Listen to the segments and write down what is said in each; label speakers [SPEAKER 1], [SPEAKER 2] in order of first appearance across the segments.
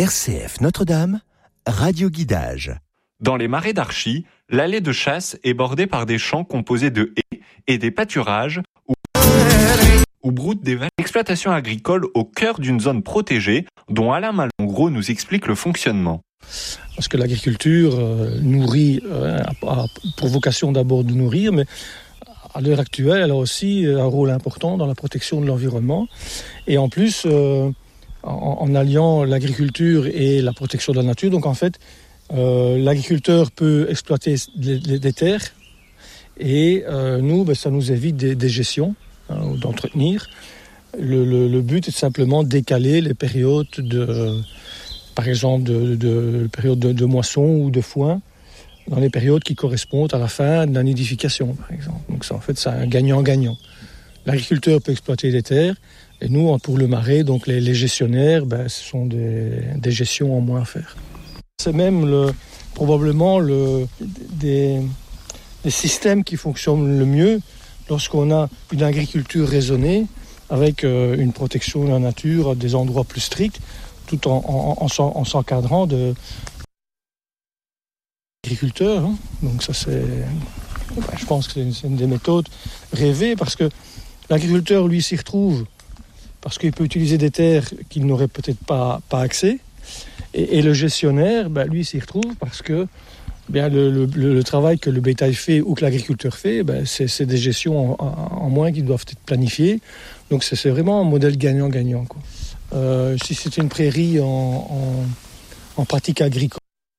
[SPEAKER 1] RCF Notre-Dame, radio guidage.
[SPEAKER 2] Dans les marais d'Archy, l'allée de chasse est bordée par des champs composés de haies et des pâturages où broutent des exploitations agricoles au cœur d'une zone protégée dont Alain Malongros nous explique le fonctionnement.
[SPEAKER 3] Parce que l'agriculture nourrit, a pour vocation d'abord de nourrir, mais à l'heure actuelle, elle a aussi un rôle important dans la protection de l'environnement. Et en plus, en alliant l'agriculture et la protection de la nature, donc en fait, l'agriculteur peut exploiter des terres et nous, ça nous évite des gestions, d'entretenir. Le but est simplement de décaler les périodes par exemple de période de moisson ou de foin dans les périodes qui correspondent à la fin de la nidification, par exemple. Donc ça, en fait, c'est un gagnant-gagnant. L'agriculteur peut exploiter des terres et nous, pour le marais, donc les gestionnaires, ce sont des gestions en moins à faire. C'est même probablement des systèmes qui fonctionnent le mieux lorsqu'on a une agriculture raisonnée avec une protection de la nature à des endroits plus stricts, tout en s'encadrant de l'agriculteur. Donc ça, je pense que c'est une des méthodes rêvées, parce que l'agriculteur, lui, s'y retrouve, parce qu'il peut utiliser des terres qu'il n'aurait peut-être pas accès. Et le gestionnaire, lui, s'y retrouve parce que le travail que le bétail fait ou que l'agriculteur fait, c'est des gestions en moins qui doivent être planifiées. Donc c'est vraiment un modèle gagnant-gagnant, quoi. Si c'est une prairie en pratique agricole,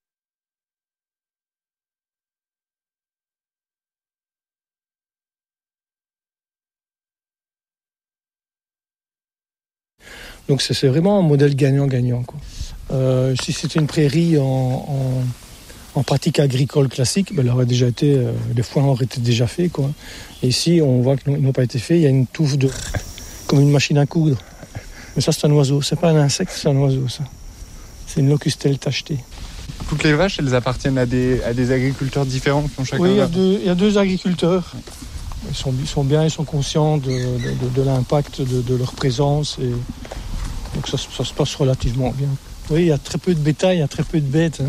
[SPEAKER 3] donc c'est vraiment un modèle gagnant-gagnant, quoi. Si c'est une prairie en pratique agricole classique, elle aurait déjà été, les foins auraient été déjà faits, quoi. Et ici, on voit qu'ils n'ont pas été faits. Il y a une touffe comme une machine à coudre. Mais ça, c'est un oiseau. C'est pas un insecte, c'est un oiseau, ça. C'est une locustelle tachetée.
[SPEAKER 4] Toutes les vaches, elles appartiennent à des agriculteurs différents qui ont chacun...
[SPEAKER 3] Oui, il y a deux agriculteurs. Ils sont conscients de l'impact de leur présence. Et donc ça se passe relativement bien. Oui, il y a très peu de bétail, il y a très peu de bêtes.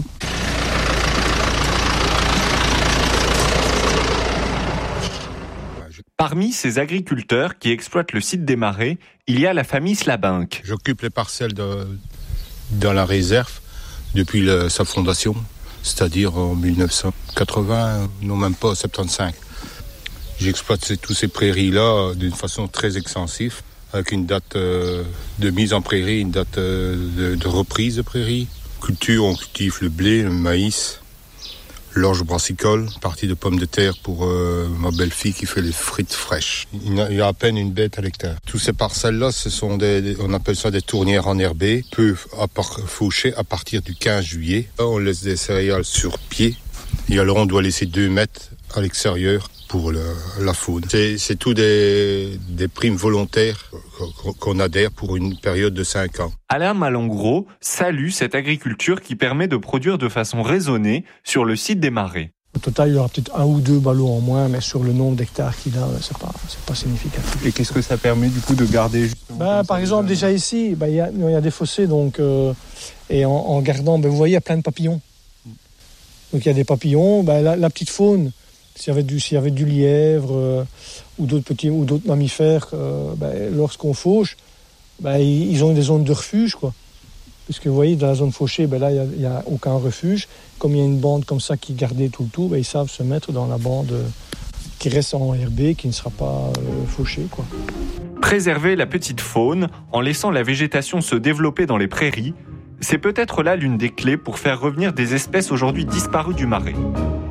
[SPEAKER 2] Parmi ces agriculteurs qui exploitent le site des marais, il y a la famille Slabinck.
[SPEAKER 5] J'occupe les parcelles dans la réserve depuis sa fondation, c'est-à-dire en 1980, non même pas, 75. J'exploite toutes ces prairies-là d'une façon très extensive, avec une date de mise en prairie, une date de reprise de prairie. Culture, on cultive le blé, le maïs, l'orge brassicole, partie de pommes de terre pour ma belle-fille qui fait les frites fraîches. Il y a à peine une bête à l'hectare. Toutes ces parcelles-là, on appelle ça des tournières enherbées, peuvent faucher à partir du 15 juillet. Là, on laisse des céréales sur pied et alors on doit laisser 2 mètres à l'extérieur pour la faune. C'est tout des primes volontaires qu'on adhère pour une période de 5 ans.
[SPEAKER 2] Alain Malongros salue cette agriculture qui permet de produire de façon raisonnée sur le site des marais.
[SPEAKER 3] Au total, il y aura peut-être 1 ou 2 ballots en moins, mais sur le nombre d'hectares qu'il a, c'est pas significatif.
[SPEAKER 4] Et qu'est-ce que ça permet du coup de garder justement
[SPEAKER 3] par exemple, déjà ici, il y a des fossés, donc, et en gardant, vous voyez, il y a plein de papillons. Donc il y a des papillons, la petite faune. S'il y avait du lièvre ou d'autres mammifères, lorsqu'on fauche, ils ont des zones de refuge, quoi. Puisque vous voyez, dans la zone fauchée, là, il n'y a aucun refuge. Comme il y a une bande comme ça qui est gardée tout le tour, ils savent se mettre dans la bande qui reste en herbe, qui ne sera pas fauchée, quoi.
[SPEAKER 2] Préserver la petite faune en laissant la végétation se développer dans les prairies, c'est peut-être là l'une des clés pour faire revenir des espèces aujourd'hui disparues du marais.